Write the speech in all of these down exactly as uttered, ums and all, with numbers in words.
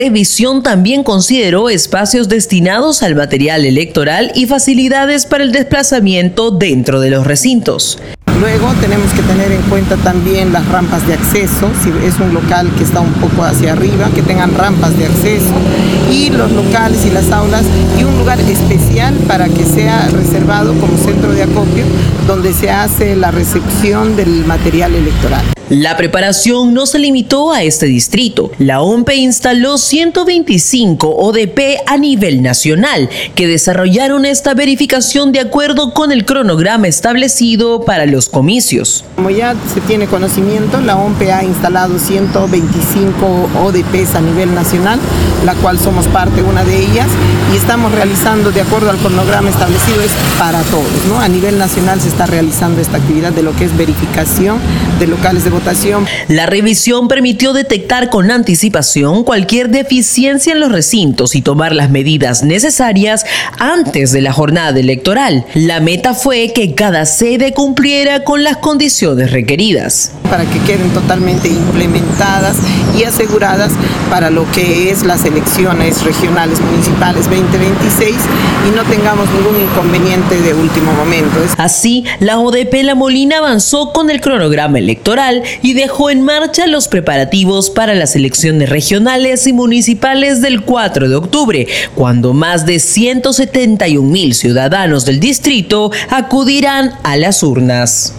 La revisión también consideró espacios destinados al material electoral y facilidades para el desplazamiento dentro de los recintos. Luego tenemos que tener en cuenta también las rampas de acceso, si es un local que está un poco hacia arriba, que tengan rampas de acceso, y los locales y las aulas, y un lugar especial para que sea reservado como centro de acopio, donde se hace la recepción del material electoral. La preparación no se limitó a este distrito. La O M P E instaló ciento veinticinco O D P a nivel nacional, que desarrollaron esta verificación de acuerdo con el cronograma establecido para los comicios. Como ya se tiene conocimiento, la O M P E ha instalado ciento veinticinco O D Ps a nivel nacional, la cual somos parte una de ellas, y estamos realizando de acuerdo al cronograma establecido, es para todos, ¿no? A nivel nacional se está realizando esta actividad de lo que es verificación de locales de votación. La revisión permitió detectar con anticipación cualquier deficiencia en los recintos y tomar las medidas necesarias antes de la jornada electoral. La meta fue que cada sede cumpliera con las condiciones requeridas, para que queden totalmente implementadas y aseguradas para lo que es las elecciones regionales municipales veinte veintiséis y no tengamos ningún inconveniente de último momento. Así, la O D P La Molina avanzó con el cronograma electoral y dejó en marcha los preparativos para las elecciones regionales y municipales del cuatro de octubre, cuando más de ciento setenta y un mil ciudadanos del distrito acudirán a las urnas.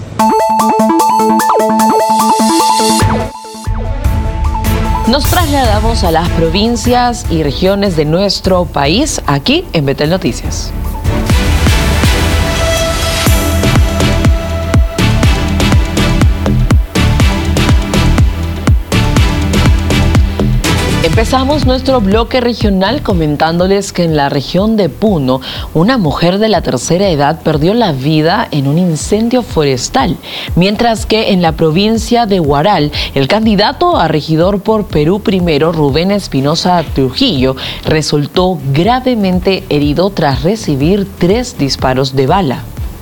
Nos trasladamos a las provincias y regiones de nuestro país, aquí en Betel Noticias. Empezamos nuestro bloque regional comentándoles que en la región de Puno, una mujer de la tercera edad perdió la vida en un incendio forestal, mientras que en la provincia de Huaral, el candidato a regidor por Perú Primero, Rubén Espinosa Trujillo, resultó gravemente herido tras recibir tres disparos de bala.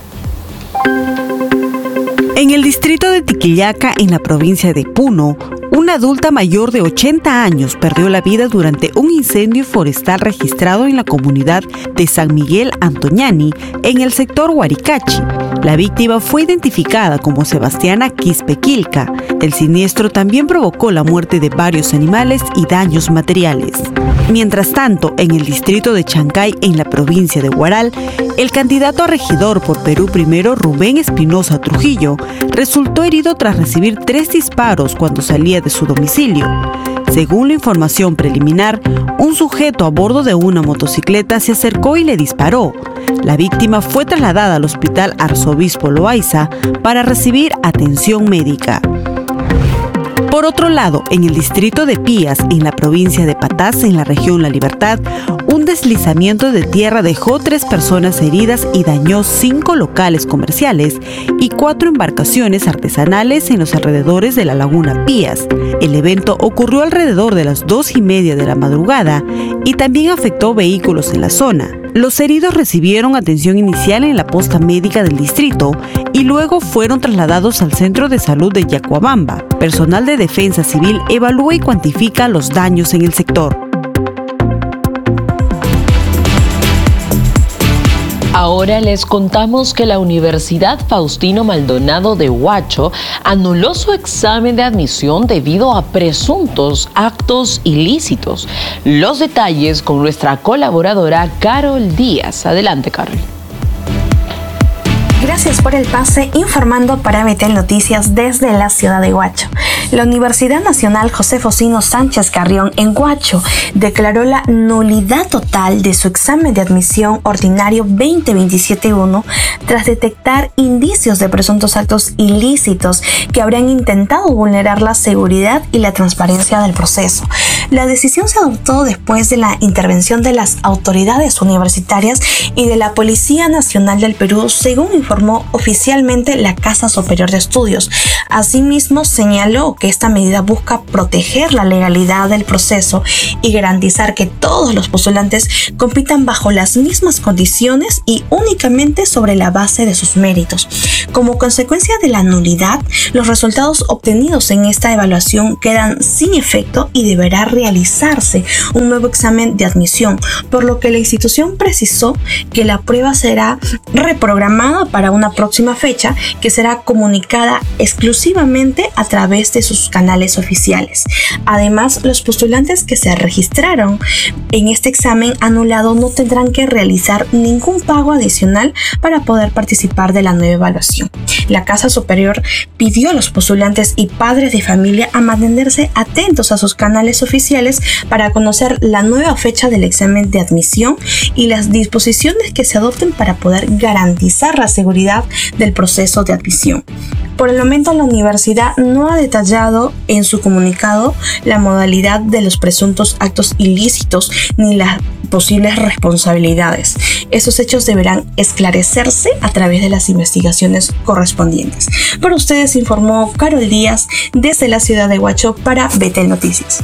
En el distrito de Tiquillaca, en la provincia de Puno, una adulta mayor de ochenta años perdió la vida durante un incendio forestal registrado en la comunidad de San Miguel Antoñani, en el sector Huaricachi. La víctima fue identificada como Sebastiana Quispequilca. El siniestro también provocó la muerte de varios animales y daños materiales. Mientras tanto, en el distrito de Chancay, en la provincia de Huaral, el candidato a regidor por Perú Primero, Rubén Espinosa Trujillo, resultó herido tras recibir tres disparos cuando salía de su domicilio. Según la información preliminar, un sujeto a bordo de una motocicleta se acercó y le disparó. La víctima fue trasladada al Hospital Arzobispo Loaiza para recibir atención médica. Por otro lado, en el distrito de Pías, en la provincia de Patás, en la región La Libertad, un deslizamiento de tierra dejó tres personas heridas y dañó cinco locales comerciales y cuatro embarcaciones artesanales en los alrededores de la laguna Pías. El evento ocurrió alrededor de las dos y media de la madrugada y también afectó vehículos en la zona. Los heridos recibieron atención inicial en la posta médica del distrito y luego fueron trasladados al Centro de Salud de Yacuabamba. Personal de Defensa Civil evalúa y cuantifica los daños en el sector. Ahora les contamos que la Universidad Faustino Maldonado de Huacho anuló su examen de admisión debido a presuntos actos ilícitos. Los detalles con nuestra colaboradora Carol Díaz. Adelante, Carol. Gracias por el pase, informando para Betel Noticias desde la ciudad de Huacho. La Universidad Nacional José Faustino Sánchez Carrión en Huacho declaró la nulidad total de su examen de admisión ordinario veinte veintisiete uno tras detectar indicios de presuntos actos ilícitos que habrían intentado vulnerar la seguridad y la transparencia del proceso. La decisión se adoptó después de la intervención de las autoridades universitarias y de la Policía Nacional del Perú, según informó informó oficialmente la Casa Superior de Estudios. Asimismo, señaló que esta medida busca proteger la legalidad del proceso y garantizar que todos los postulantes compitan bajo las mismas condiciones y únicamente sobre la base de sus méritos. Como consecuencia de la nulidad, los resultados obtenidos en esta evaluación quedan sin efecto y deberá realizarse un nuevo examen de admisión, por lo que la institución precisó que la prueba será reprogramada para una próxima fecha que será comunicada exclusivamente a través de sus canales oficiales. Además, los postulantes que se registraron en este examen anulado no tendrán que realizar ningún pago adicional para poder participar de la nueva evaluación. La Casa Superior pidió a los postulantes y padres de familia a mantenerse atentos a sus canales oficiales para conocer la nueva fecha del examen de admisión y las disposiciones que se adopten para poder garantizar la seguridad del proceso de admisión. Por el momento, la universidad no ha detallado en su comunicado la modalidad de los presuntos actos ilícitos ni las posibles responsabilidades. Esos hechos deberán esclarecerse a través de las investigaciones correspondientes. Para ustedes informó Carol Díaz desde la ciudad de Huacho para Betel Noticias.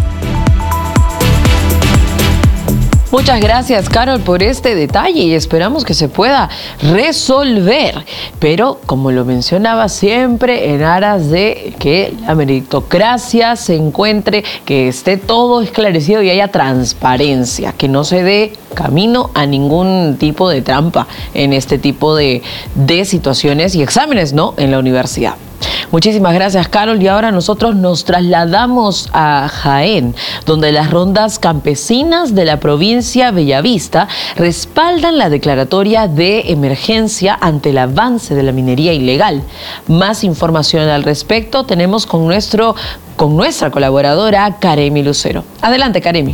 Muchas gracias, Carol, por este detalle y esperamos que se pueda resolver. Pero, como lo mencionaba siempre, en aras de que la meritocracia se encuentre, que esté todo esclarecido y haya transparencia, que no se dé camino a ningún tipo de trampa en este tipo de, de situaciones y exámenes, ¿no?, en la universidad. Muchísimas gracias, Carol. Y ahora nosotros nos trasladamos a Jaén, donde las rondas campesinas de la provincia Bellavista respaldan la declaratoria de emergencia ante el avance de la minería ilegal. Más información al respecto tenemos con, nuestro, con nuestra colaboradora Karemi Lucero. Adelante, Karemi.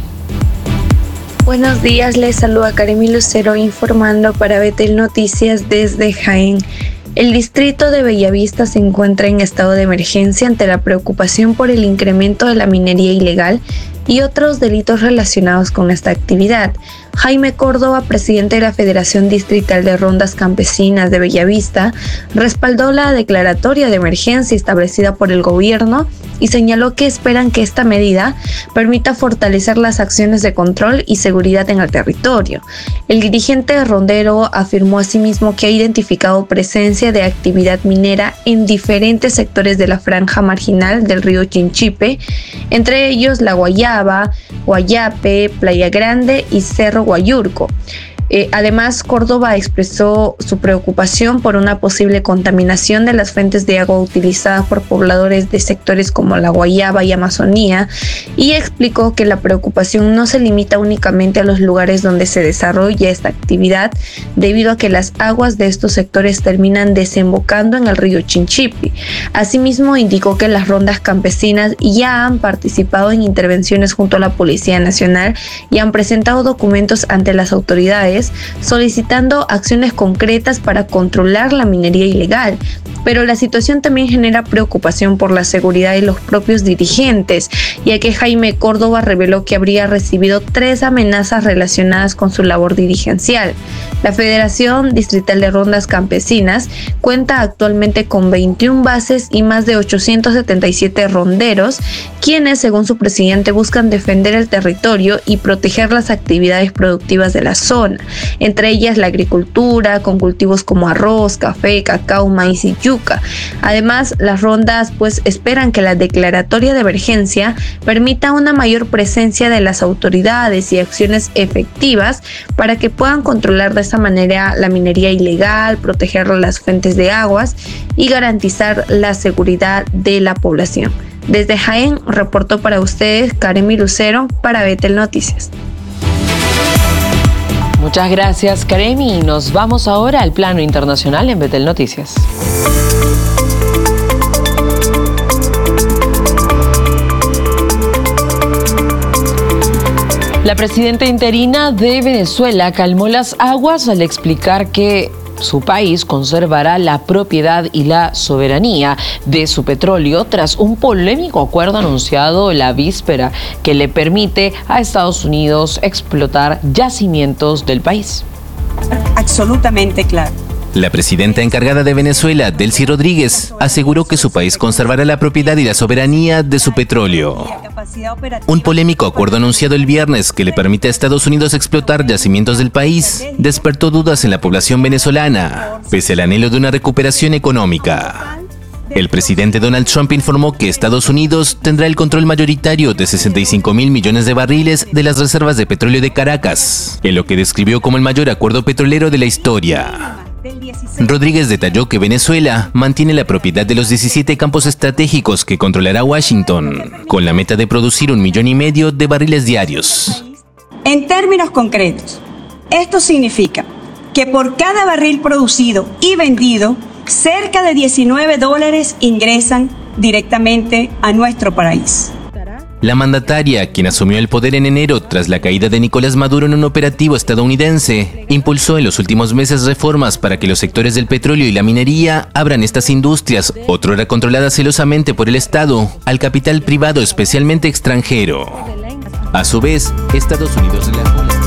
Buenos días, les saluda Karemi Lucero informando para Betel Noticias desde Jaén. El distrito de Bellavista se encuentra en estado de emergencia ante la preocupación por el incremento de la minería ilegal y otros delitos relacionados con esta actividad. Jaime Córdoba, presidente de la Federación Distrital de Rondas Campesinas de Bellavista, respaldó la declaratoria de emergencia establecida por el gobierno y señaló que esperan que esta medida permita fortalecer las acciones de control y seguridad en el territorio. El dirigente rondero afirmó asimismo que ha identificado presencia de actividad minera en diferentes sectores de la franja marginal del río Chinchipe, entre ellos La Guayaba, Guayape, Playa Grande y Cerro Guayurco. Eh, además, Córdoba expresó su preocupación por una posible contaminación de las fuentes de agua utilizadas por pobladores de sectores como La Guayaba y Amazonía, y explicó que la preocupación no se limita únicamente a los lugares donde se desarrolla esta actividad, debido a que las aguas de estos sectores terminan desembocando en el río Chinchipe. Asimismo, indicó que las rondas campesinas ya han participado en intervenciones junto a la Policía Nacional y han presentado documentos ante las autoridades solicitando acciones concretas para controlar la minería ilegal. Pero la situación también genera preocupación por la seguridad de los propios dirigentes, ya que Jaime Córdoba reveló que habría recibido tres amenazas relacionadas con su labor dirigencial. La Federación Distrital de Rondas Campesinas cuenta actualmente con veintiuna bases y más de ochocientos setenta y siete ronderos, quienes, según su presidente, buscan defender el territorio y proteger las actividades productivas de la zona, entre ellas la agricultura, con cultivos como arroz, café, cacao, maíz y yuca. Además, las rondas pues esperan que la declaratoria de emergencia permita una mayor presencia de las autoridades y acciones efectivas para que puedan controlar de esa manera la minería ilegal, proteger las fuentes de aguas y garantizar la seguridad de la población. Desde Jaén, reportó para ustedes Karemi Lucero para Betel Noticias. Muchas gracias, Karemi. Nos vamos ahora al plano internacional en Betel Noticias. La presidenta interina de Venezuela calmó las aguas al explicar que su país conservará la propiedad y la soberanía de su petróleo tras un polémico acuerdo anunciado la víspera que le permite a Estados Unidos explotar yacimientos del país. Absolutamente claro. La presidenta encargada de Venezuela, Delcy Rodríguez, aseguró que su país conservará la propiedad y la soberanía de su petróleo. Un polémico acuerdo anunciado el viernes que le permite a Estados Unidos explotar yacimientos del país despertó dudas en la población venezolana, pese al anhelo de una recuperación económica. El presidente Donald Trump informó que Estados Unidos tendrá el control mayoritario de sesenta y cinco mil millones de barriles de las reservas de petróleo de Caracas, en lo que describió como el mayor acuerdo petrolero de la historia. Rodríguez detalló que Venezuela mantiene la propiedad de los diecisiete campos estratégicos que controlará Washington, con la meta de producir un millón y medio de barriles diarios. En términos concretos, esto significa que por cada barril producido y vendido, cerca de diecinueve dólares ingresan directamente a nuestro país. La mandataria, quien asumió el poder en enero tras la caída de Nicolás Maduro en un operativo estadounidense, impulsó en los últimos meses reformas para que los sectores del petróleo y la minería abran estas industrias, otrora controladas celosamente por el Estado, al capital privado, especialmente extranjero. A su vez, Estados Unidos relajó la...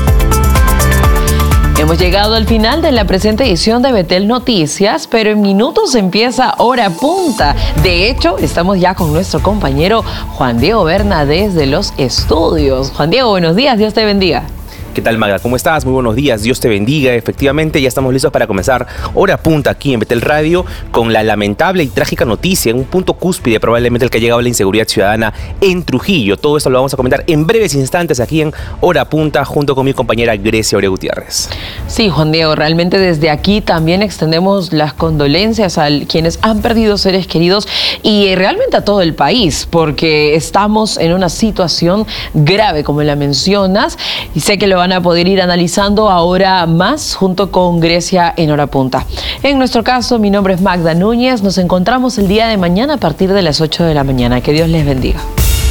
Hemos llegado al final de la presente edición de Betel Noticias, pero en minutos empieza Hora Punta. De hecho, estamos ya con nuestro compañero Juan Diego Berna desde los estudios. Juan Diego, buenos días, Dios te bendiga. ¿Qué tal, Magda? ¿Cómo estás? Muy buenos días, Dios te bendiga. Efectivamente, ya estamos listos para comenzar Hora Punta aquí en Betel Radio con la lamentable y trágica noticia, en un punto cúspide probablemente el que ha llegado la inseguridad ciudadana en Trujillo. Todo esto lo vamos a comentar en breves instantes aquí en Hora Punta junto con mi compañera Grecia Aurea Gutiérrez. Sí, Juan Diego, realmente desde aquí también extendemos las condolencias a quienes han perdido seres queridos y realmente a todo el país, porque estamos en una situación grave, como la mencionas, y sé que lo van a poder ir analizando ahora más junto con Grecia en Hora Punta. En nuestro caso, mi nombre es Magda Núñez. Nos encontramos el día de mañana a partir de las ocho de la mañana. Que Dios les bendiga.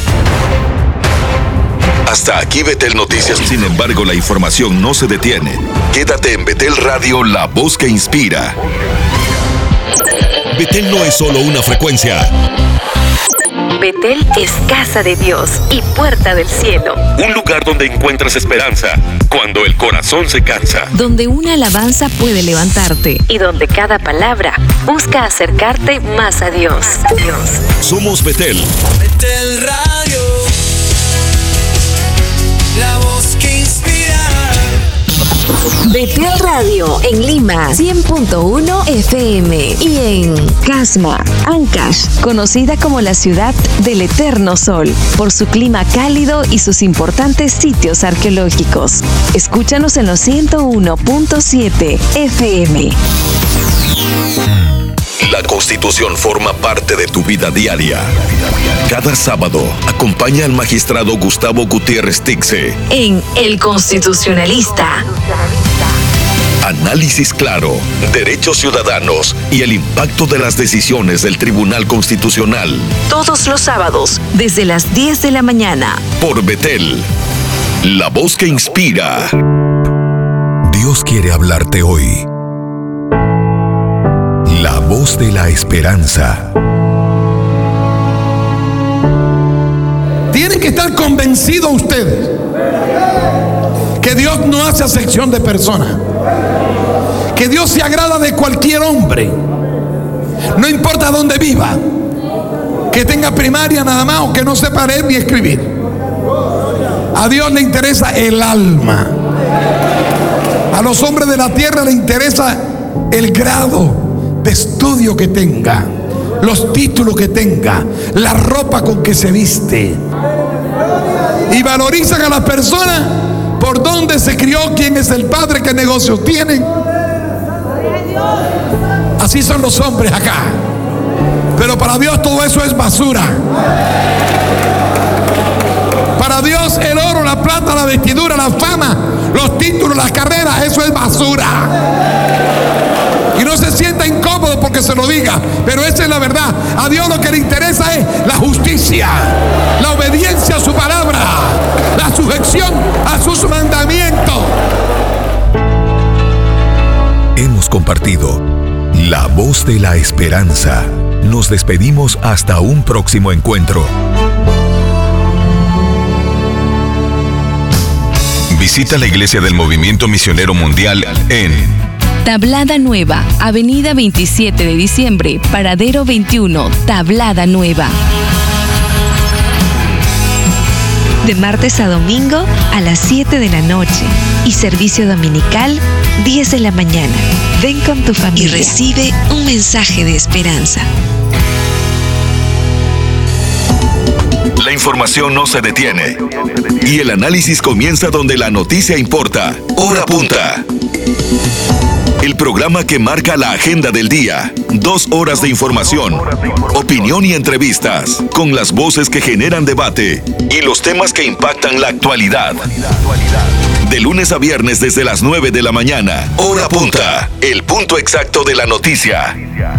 Hasta aquí Betel Noticias. Sin embargo, la información no se detiene. Quédate en Betel Radio, la voz que inspira. Betel no es solo una frecuencia. Betel es casa de Dios y puerta del cielo. Un lugar donde encuentras esperanza cuando el corazón se cansa. Donde una alabanza puede levantarte y donde cada palabra busca acercarte más a Dios. Dios. Somos Betel. Betel Radio, la voz que inspira. Betel Radio en Lima, cien punto uno F M, y en Casma, Ancash, conocida como la ciudad del eterno sol, por su clima cálido y sus importantes sitios arqueológicos. Escúchanos en los ciento uno punto siete F M. La Constitución forma parte de tu vida diaria. Cada sábado, acompaña al magistrado Gustavo Gutiérrez Tixe en El Constitucionalista. Análisis claro, derechos ciudadanos y el impacto de las decisiones del Tribunal Constitucional. Todos los sábados, desde las diez de la mañana. Por Betel, la voz que inspira. Dios quiere hablarte hoy. La voz de la esperanza. Tiene que estar convencido usted que Dios no hace acepción de personas, que Dios se agrada de cualquier hombre, no importa dónde viva, que tenga primaria nada más o que no sepa leer ni escribir. A Dios le interesa el alma. A los hombres de la tierra le interesa el grado de estudio que tenga, los títulos que tenga, la ropa con que se viste, y valorizan a las personas por dónde se crió, quién es el padre, qué negocios tienen. Así son los hombres acá, pero para Dios todo eso es basura. Para Dios el oro, la plata, la vestidura, la fama, los títulos, las carreras, eso es basura. Y no se sienta incómodo porque se lo diga, pero esa es la verdad. A Dios lo que le interesa es la justicia, la obediencia a su palabra, la sujeción a sus mandamientos. Hemos compartido la voz de la esperanza. Nos despedimos hasta un próximo encuentro. Visita la Iglesia del Movimiento Misionero Mundial en Tablada Nueva, Avenida veintisiete de diciembre, Paradero veintiuno, Tablada Nueva. De martes a domingo a las siete de la noche y servicio dominical diez de la mañana. Ven con tu familia y recibe un mensaje de esperanza. La información no se detiene y el análisis comienza donde la noticia importa. Hora Punta. El programa que marca la agenda del día. Dos horas de información, opinión y entrevistas, con las voces que generan debate y los temas que impactan la actualidad. De lunes a viernes desde las nueve de la mañana. Hora Punta. El punto exacto de la noticia.